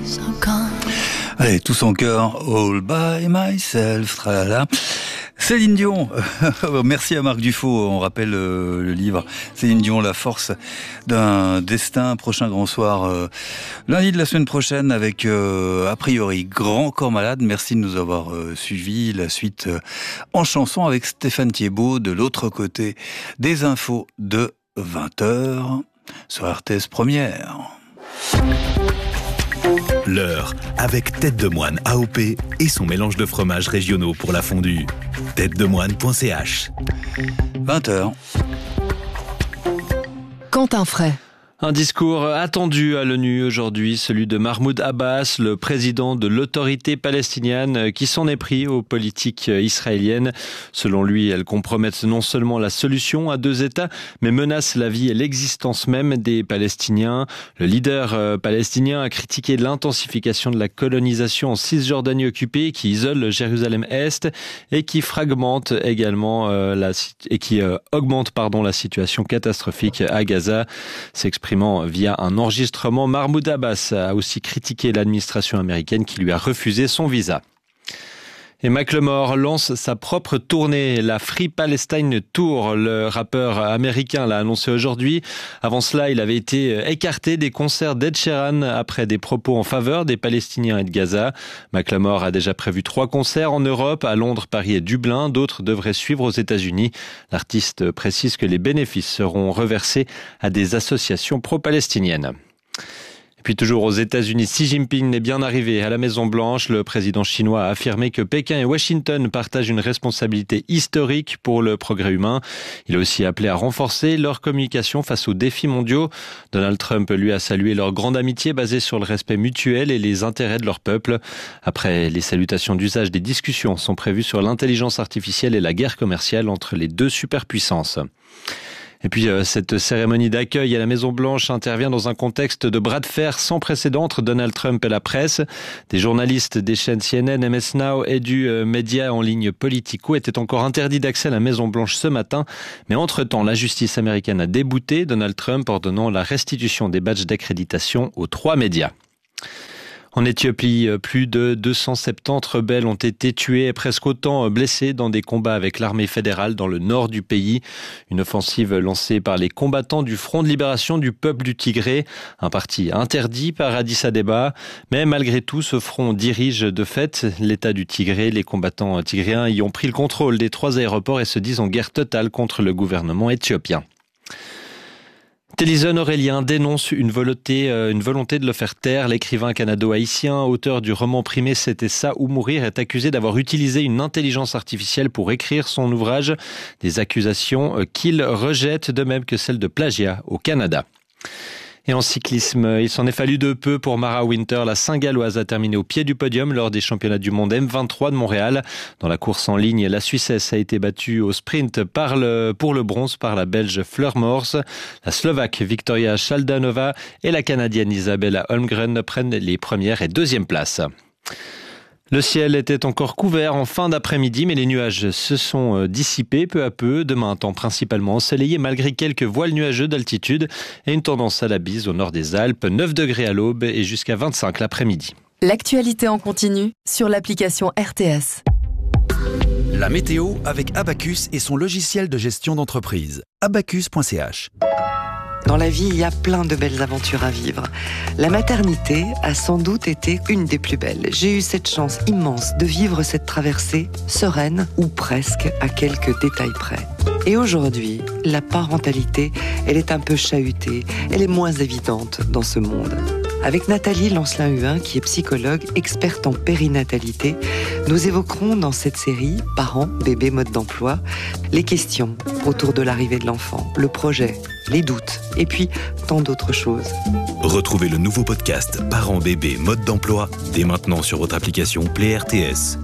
Allez, tous en chœur, all by myself, tralala. Céline Dion, merci à Marc Dufaux, on rappelle le livre Céline Dion, la force d'un destin, prochain grand soir, lundi de la semaine prochaine avec a priori Grand Corps Malade. Merci de nous avoir suivis, la suite en chanson avec Stéphane Thiebaud de l'autre côté des infos de 20h sur RTS Première. L'heure avec Tête de Moine AOP et son mélange de fromages régionaux pour la fondue. têtedemoine.ch 20h. Quentin Fray. Un discours attendu à l'ONU aujourd'hui, celui de Mahmoud Abbas, le président de l'autorité palestinienne, qui s'en est pris aux politiques israéliennes. Selon lui, elles compromettent non seulement la solution à deux États, mais menacent la vie et l'existence même des Palestiniens. Le leader palestinien a critiqué l'intensification de la colonisation en Cisjordanie occupée, qui isole Jérusalem-Est et qui fragmente également augmente la situation catastrophique à Gaza. S'exprimant via un enregistrement, Mahmoud Abbas a aussi critiqué l'administration américaine qui lui a refusé son visa. Et Macklemore lance sa propre tournée, la Free Palestine Tour. Le rappeur américain l'a annoncé aujourd'hui. Avant cela, il avait été écarté des concerts d'Ed Sheeran après des propos en faveur des Palestiniens et de Gaza. Macklemore a déjà prévu 3 concerts en Europe, à Londres, Paris et Dublin. D'autres devraient suivre aux États-Unis. L'artiste précise que les bénéfices seront reversés à des associations pro-palestiniennes. Puis toujours aux États-Unis, Xi Jinping est bien arrivé à la Maison-Blanche. Le président chinois a affirmé que Pékin et Washington partagent une responsabilité historique pour le progrès humain. Il a aussi appelé à renforcer leur communication face aux défis mondiaux. Donald Trump, lui, a salué leur grande amitié basée sur le respect mutuel et les intérêts de leur peuple. Après, les salutations d'usage, des discussions sont prévues sur l'intelligence artificielle et la guerre commerciale entre les deux superpuissances. Et puis cette cérémonie d'accueil à la Maison-Blanche intervient dans un contexte de bras de fer sans précédent entre Donald Trump et la presse. Des journalistes des chaînes CNN, MS Now et du média en ligne Politico étaient encore interdits d'accès à la Maison-Blanche ce matin. Mais entre-temps, la justice américaine a débouté Donald Trump ordonnant la restitution des badges d'accréditation aux 3 médias. En Éthiopie, plus de 270 rebelles ont été tués et presque autant blessés dans des combats avec l'armée fédérale dans le nord du pays. Une offensive lancée par les combattants du Front de libération du peuple du Tigré, un parti interdit par Addis Abeba. Mais malgré tout, ce front dirige de fait l'État du Tigré. Les combattants tigréens y ont pris le contrôle des 3 aéroports et se disent en guerre totale contre le gouvernement éthiopien. Téléson Aurélien dénonce une volonté de le faire taire. L'écrivain canado-haïtien, auteur du roman primé C'était ça ou mourir, est accusé d'avoir utilisé une intelligence artificielle pour écrire son ouvrage. Des accusations qu'il rejette, de même que celles de plagiat au Canada. Et en cyclisme, il s'en est fallu de peu pour Mara Winter. La Saint-Galloise a terminé au pied du podium lors des championnats du monde M23 de Montréal. Dans la course en ligne, la Suissesse a été battue au sprint pour le bronze par la Belge Fleur Morse. La Slovaque Victoria Shaldanova et la Canadienne Isabella Holmgren prennent les premières et deuxièmes places. Le ciel était encore couvert en fin d'après-midi, mais les nuages se sont dissipés peu à peu. Demain, un temps principalement ensoleillé malgré quelques voiles nuageux d'altitude et une tendance à la bise au nord des Alpes. 9 degrés à l'aube et jusqu'à 25 l'après-midi. L'actualité en continu sur l'application RTS. La météo avec Abacus et son logiciel de gestion d'entreprise. Abacus.ch. Dans la vie, il y a plein de belles aventures à vivre. La maternité a sans doute été une des plus belles. J'ai eu cette chance immense de vivre cette traversée sereine, ou presque, à quelques détails près. Et aujourd'hui, la parentalité, elle est un peu chahutée, elle est moins évidente dans ce monde. Avec Nathalie Lancelin-Huin, qui est psychologue, experte en périnatalité, nous évoquerons dans cette série « Parents, bébés, mode d'emploi » les questions autour de l'arrivée de l'enfant, le projet, les doutes, et puis tant d'autres choses. Retrouvez le nouveau podcast « Parents, bébés, mode d'emploi » dès maintenant sur votre application Play RTS.